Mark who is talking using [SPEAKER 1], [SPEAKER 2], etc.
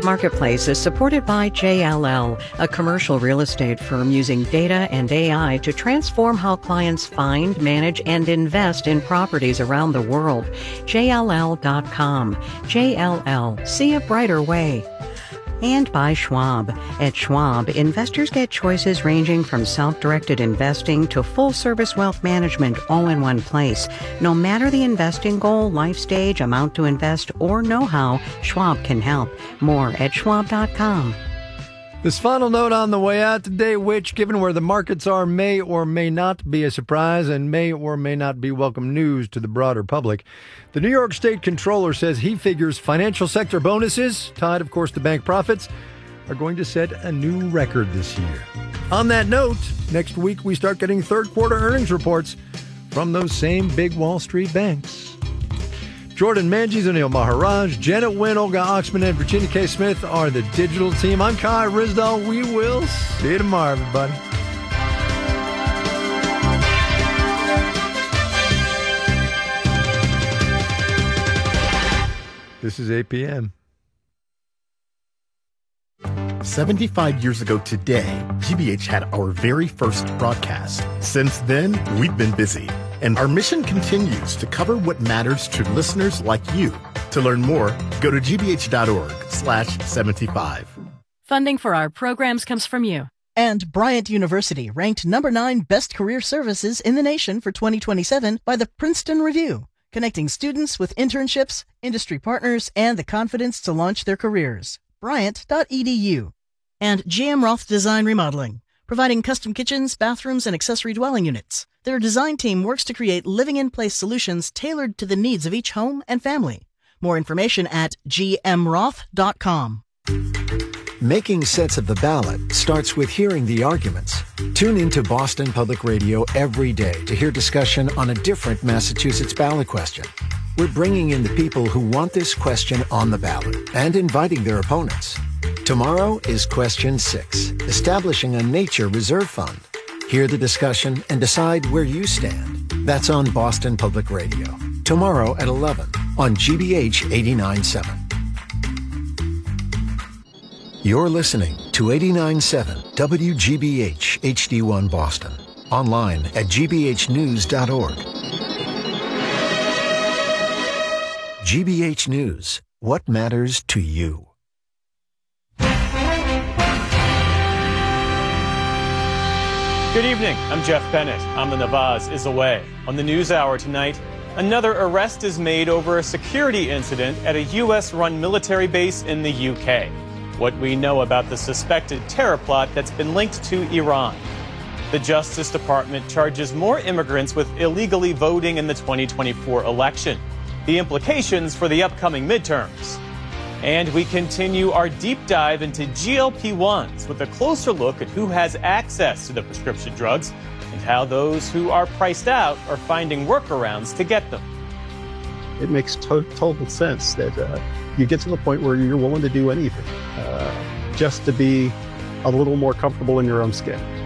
[SPEAKER 1] Marketplace is supported by JLL, a commercial real estate firm using data and AI to transform how clients find, manage, and invest in properties around the world. JLL.com. JLL. See a brighter way. And by Schwab. At Schwab, investors get choices ranging from self-directed investing to full-service wealth management all in one place. No matter the investing goal, life stage, amount to invest, or know-how, Schwab can help. More at Schwab.com.
[SPEAKER 2] This final note on the way out today, which, given where the markets are, may or may not be a surprise and may or may not be welcome news to the broader public. The New York State Comptroller says he figures financial sector bonuses, tied, of course, to bank profits, are going to set a new record this year. On that note, next week we start getting third-quarter earnings reports from those same big Wall Street banks. Jordan Manges, Anil Maharaj, Janet Wynn, Olga Oxman, and Virginia K. Smith are the digital team. I'm Kai Rizdal. We will see you tomorrow, everybody. This is 8 p.m.
[SPEAKER 3] 75 years ago today, GBH had our very first broadcast. Since then, we've been busy. And our mission continues to cover what matters to listeners like you. To learn more, go to gbh.org/75.
[SPEAKER 4] Funding for our programs comes from you.
[SPEAKER 5] And Bryant University ranked number 9 best career services in the nation for 2027 by the Princeton Review, connecting students with internships, industry partners, and the confidence to launch their careers. Bryant.edu. And GM Roth Design Remodeling, providing custom kitchens, bathrooms, and accessory dwelling units. Their design team works to create living-in-place solutions tailored to the needs of each home and family. More information at gmroth.com.
[SPEAKER 6] Making sense of the ballot starts with hearing the arguments. Tune into Boston Public Radio every day to hear discussion on a different Massachusetts ballot question. We're bringing in the people who want this question on the ballot and inviting their opponents. Tomorrow is Question 6, establishing a nature reserve fund. Hear the discussion and decide where you stand. That's on Boston Public Radio. Tomorrow at 11 on GBH 89.7. You're listening to 89.7 WGBH HD1 Boston. Online at gbhnews.org. GBH News. What matters to you?
[SPEAKER 7] Good evening. I'm Jeff Bennett. Amna Nawaz is away. On the NewsHour tonight, another arrest is made over a security incident at a U.S.-run military base in the U.K. What we know about the suspected terror plot that's been linked to Iran. The Justice Department charges more immigrants with illegally voting in the 2024 election. The implications for the upcoming midterms. And we continue our deep dive into GLP-1s with a closer look at who has access to the prescription drugs and how those who are priced out are finding workarounds to get them.
[SPEAKER 8] It makes total sense that you get to the point where you're willing to do anything just to be a little more comfortable in your own skin.